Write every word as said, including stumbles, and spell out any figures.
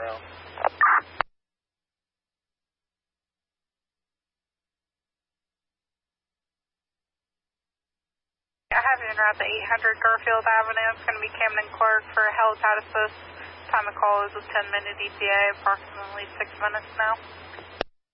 now. I have you en route to eight hundred Garfield Avenue. It's going to be Camden Clark for a helipad assist. Time of call is a ten minute E T A, approximately six minutes now.